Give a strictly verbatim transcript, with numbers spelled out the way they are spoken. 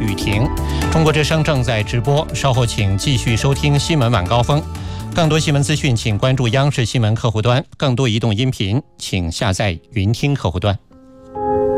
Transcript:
雨停。中国之声正在直播，稍后请继续收听新闻晚高峰。更多新闻资讯，请关注央视新闻客户端；更多移动音频，请下载云听客户端。